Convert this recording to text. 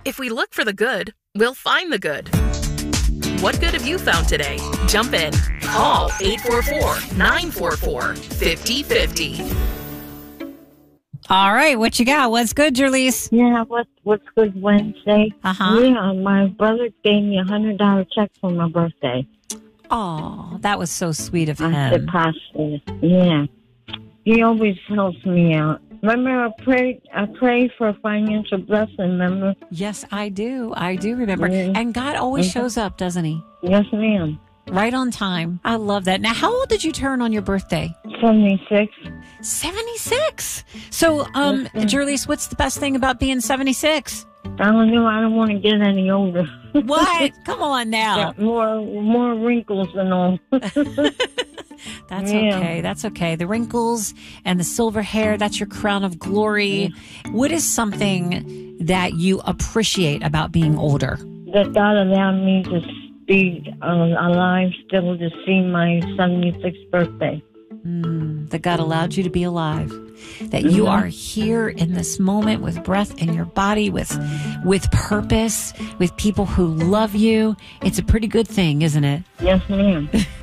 If we look for the good, we'll find the good. What good have you found today? Jump in. Call 844-944-5050. All right, what you got? What's good, Jerlise? Yeah, what's good Wednesday? Uh-huh. Yeah, my brother gave me $100 check for my birthday. Oh, that was so sweet of I him. deposited. Yeah. He always helps me out. Remember, I pray for financial blessing, remember? Yes, I do. I do remember. Mm-hmm. And God always shows up, doesn't he? Yes, ma'am. Right on time. I love that. Now, how old did you turn on your birthday? 76. 76. So, Jerlise, what's the best thing about being 76? I don't know. I don't want to get any older. What? Come on now. Got more wrinkles and all. That's okay. That's okay. The wrinkles and the silver hair, that's your crown of glory. What is something that you appreciate about being older? That God allowed me to be alive still to see my 76th birthday. That God allowed you to be alive. That you are here in this moment with breath in your body, with purpose, with people who love you. It's a pretty good thing, isn't it? Yes, ma'am.